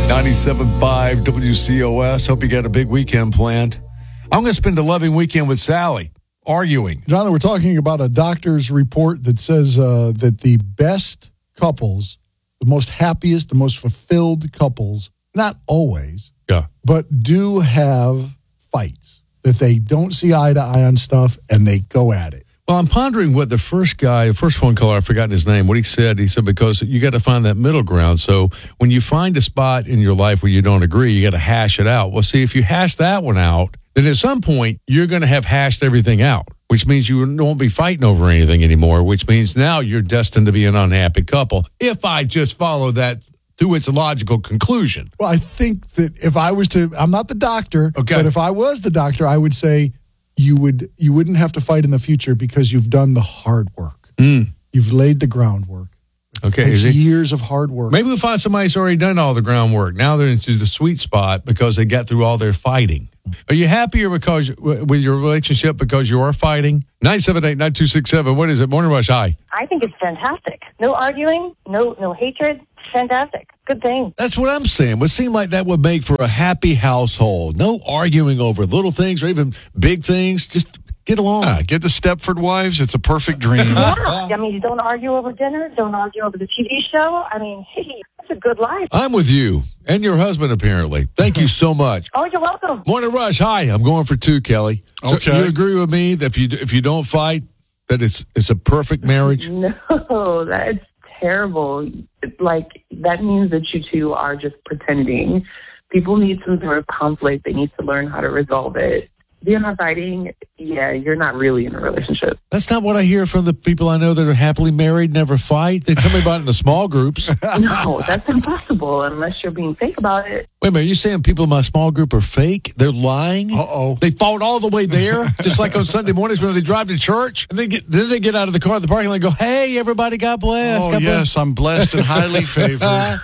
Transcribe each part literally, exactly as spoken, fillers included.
ninety-seven point five W C O S. Hope you got a big weekend planned. I'm going to spend a loving weekend with Sally, arguing. John, we're talking about a doctor's report that says uh, that the best couples, the most happiest, the most fulfilled couples, not always, yeah, but do have fights, that they don't see eye to eye on stuff and they go at it. Well, I'm pondering what the first guy, first phone caller, I've forgotten his name, what he said. He said, because you got to find that middle ground. So when you find a spot in your life where you don't agree, you got to hash it out. Well, see, if you hash that one out, then at some point you're going to have hashed everything out, which means you won't be fighting over anything anymore, which means now you're destined to be an unhappy couple. If I just follow that to its logical conclusion. Well, I think that if I was to, I'm not the doctor, okay, but if I was the doctor, I would say, you would you wouldn't have to fight in the future because you've done the hard work. Mm. You've laid the groundwork. Okay, it's it, years of hard work. Maybe we'll find somebody who's already done all the groundwork. Now they're into the sweet spot because they got through all their fighting. Are you happier because with your relationship because you are fighting? nine seven eight, nine two six seven. What is it? Morning Rush, hi. I think it's fantastic. No arguing, no no hatred. Fantastic. Good thing. That's what I'm saying. Would seem like that would make for a happy household. No arguing over little things or even big things. Just get along. Uh, get the Stepford Wives. It's a perfect dream. Yeah. I mean, you don't argue over dinner. Don't argue over the T V show. I mean, hey, that's a good life. I'm with you and your husband, apparently. Thank you so much. Oh, you're welcome. Morning Rush, hi. I'm going for two, Kelly. So okay. You agree with me that if you if you don't fight, that it's it's a perfect marriage? No, that's terrible. Like, that means that you two are just pretending. People need some sort of conflict. They need to learn how to resolve it. If you're not fighting, yeah, you're not really in a relationship. That's not what I hear from the people I know that are happily married, never fight. They tell me about it in the small groups. No, that's impossible unless you're being fake about it. Wait a minute, you're saying people in my small group are fake? They're lying? Uh-oh. They fought all the way there, just like on Sunday mornings when they drive to church, and they get, then they get out of the car at the parking lot and go, hey, everybody, God bless. Oh, God yes, bless. I'm blessed and highly favored.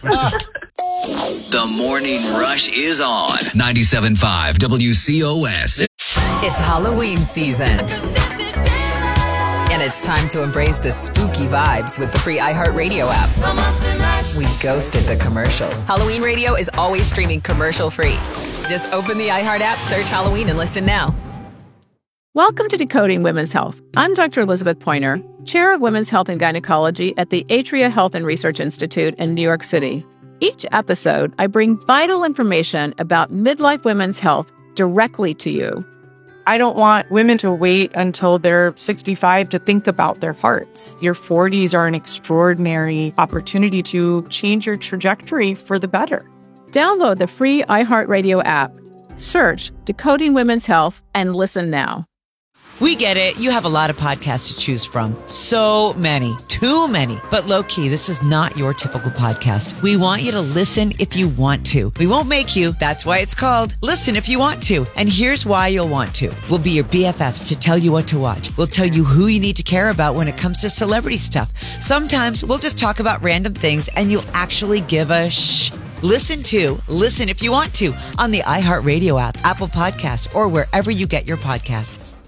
The Morning Rush is on ninety-seven point five W C O S. It's Halloween season. And it's time to embrace the spooky vibes with the free iHeartRadio app. We ghosted the commercials. Halloween radio is always streaming commercial free. Just open the iHeart app, search Halloween, and listen now. Welcome to Decoding Women's Health. I'm Doctor Elizabeth Pointer, Chair of Women's Health and Gynecology at the Atria Health and Research Institute in New York City. Each episode, I bring vital information about midlife women's health directly to you. I don't want women to wait until they're sixty-five to think about their hearts. Your forties are an extraordinary opportunity to change your trajectory for the better. Download the free iHeartRadio app, search Decoding Women's Health, and listen now. We get it. You have a lot of podcasts to choose from. So many. Too many. But low-key, this is not your typical podcast. We want you to listen if you want to. We won't make you. That's why it's called Listen If You Want To. And here's why you'll want to. We'll be your B F Fs to tell you what to watch. We'll tell you who you need to care about when it comes to celebrity stuff. Sometimes we'll just talk about random things and you'll actually give a shh. Listen to Listen If You Want To on the iHeartRadio app, Apple Podcasts, or wherever you get your podcasts.